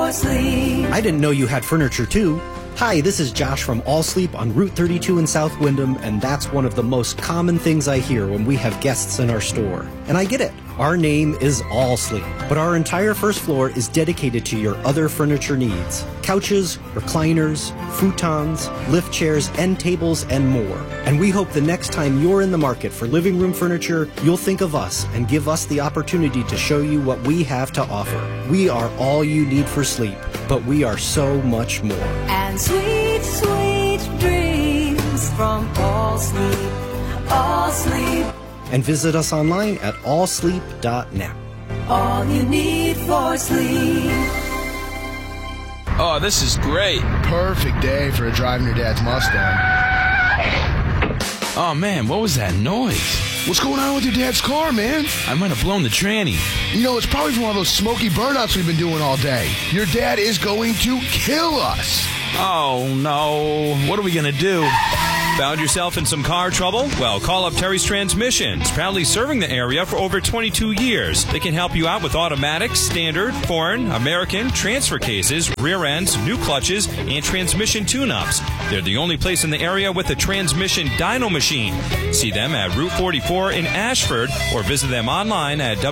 for sleep. I didn't know you had furniture too. Hi, this is Josh from All Sleep on Route 32 in South Windham, and that's one of the most common things I hear when we have guests in our store. And I get it. Our name is All Sleep, but our entire first floor is dedicated to your other furniture needs. Couches, recliners, futons, lift chairs, end tables, and more. And we hope the next time you're in the market for living room furniture, you'll think of us and give us the opportunity to show you what we have to offer. We are all you need for sleep, but we are so much more. And sweet, sweet dreams from All Sleep. All Sleep. And visit us online at allsleep.net. All you need for sleep. Oh, this is great. Perfect day for driving your dad's Mustang. Oh, man, what was that noise? What's going on with your dad's car, man? I might have blown the tranny. You know, it's probably from one of those smoky burnouts we've been doing all day. Your dad is going to kill us. Oh, no. What are we going to do? Found yourself in some car trouble? Well, call up Terry's Transmissions, proudly serving the area for over 22 years. They can help you out with automatic, standard, foreign, American, transfer cases, rear ends, new clutches, and transmission tune-ups. They're the only place in the area with a transmission dyno machine. See them at Route 44 in Ashford or visit them online at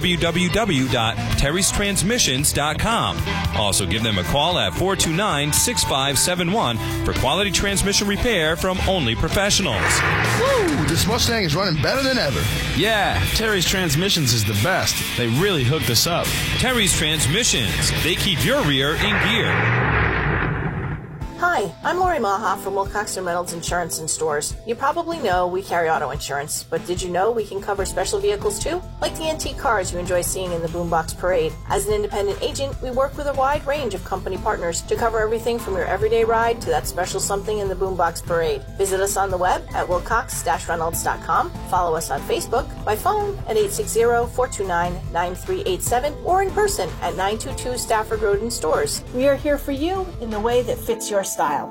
www.terrystransmissions.com. Also give them a call at 429-6571 for quality transmission repair from only professionals. Woo! This Mustang is running better than ever. Yeah, Terry's Transmissions is the best. They really hooked us up. Terry's Transmissions. They keep your rear in gear. Hi, I'm Lori Maha from Wilcox & Reynolds Insurance and Stores. You probably know we carry auto insurance, but did you know we can cover special vehicles too? Like the antique cars you enjoy seeing in the Boombox Parade. As an independent agent, we work with a wide range of company partners to cover everything from your everyday ride to that special something in the Boombox Parade. Visit us on the web at wilcox-reynolds.com, follow us on Facebook, by phone at 860-429-9387, or in person at 922 Stafford Road in Stores. We are here for you in the way that fits your style.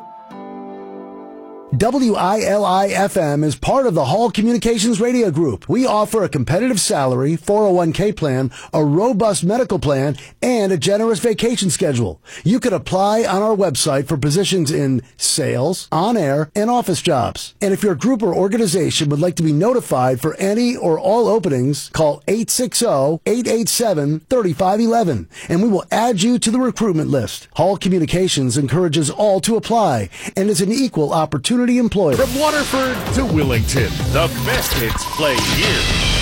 WILI-FM is part of the Hall Communications Radio Group. We offer a competitive salary, 401k plan, a robust medical plan, and a generous vacation schedule. You can apply on our website for positions in sales, on-air, and office jobs. And if your group or organization would like to be notified for any or all openings, call 860-887-3511, and we will add you to the recruitment list. Hall Communications encourages all to apply and is an equal opportunity employer. From Waterford to Willington, the best hits play here.